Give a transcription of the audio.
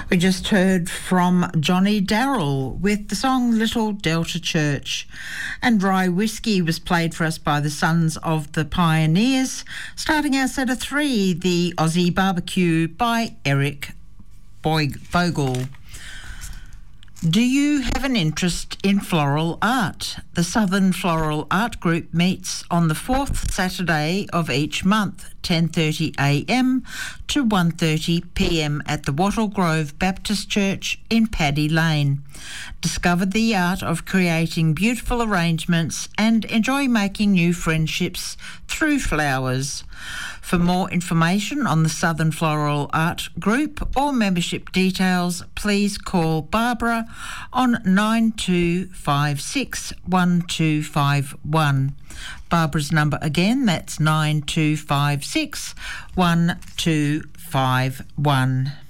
We just heard from Johnny Darrell with the song Little Delta Church, and Rye Whiskey was played for us by the Sons of the Pioneers. Starting our set of three, the Aussie Barbecue by Eric Bogle. Do you have an interest in floral art? The Southern Floral Art Group meets on the fourth Saturday of each month, 10:30am to 1:30pm at the Wattle Grove Baptist Church in Paddy Lane. Discover the art of creating beautiful arrangements and enjoy making new friendships through flowers. For more information on the Southern Floral Art Group or membership details, please call Barbara on 9256 1251. Barbara's number again, that's 9256 1251.